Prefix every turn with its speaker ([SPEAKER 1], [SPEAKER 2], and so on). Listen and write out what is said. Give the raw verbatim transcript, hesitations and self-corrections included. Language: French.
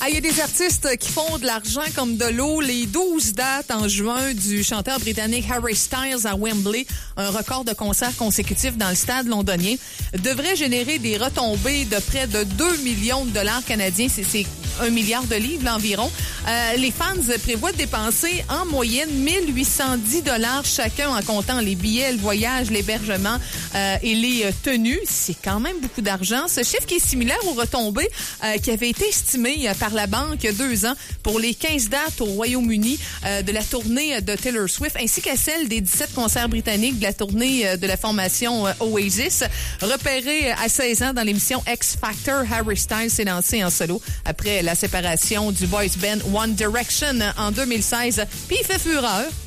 [SPEAKER 1] Ah, il y a des artistes qui font de l'argent comme de l'eau. Les douze dates en juin du chanteur britannique Harry Styles à Wembley, un record de concerts consécutifs dans le stade londonien, devrait générer des retombées de près de deux millions de dollars canadiens. C'est, c'est un milliard de livres là, environ. Euh, les fans prévoient de dépenser en moyenne mille huit cent dix dollars chacun en comptant les billets, le voyage, l'hébergement euh, et les euh, tenues. C'est quand même beaucoup d'argent. Ce chiffre qui est similaire aux retombées euh, qui avait été estimé euh, par la banque il y a deux ans pour les quinze dates au Royaume-Uni euh, de la tournée de Taylor Swift ainsi qu'à celle des dix-sept concerts britanniques de la tournée euh, de la formation euh, Oasis. Repéré à seize ans dans l'émission X Factor, Harry Styles s'est lancé en solo après la séparation du boys band One Direction en deux mille seize. Puis il fait fureur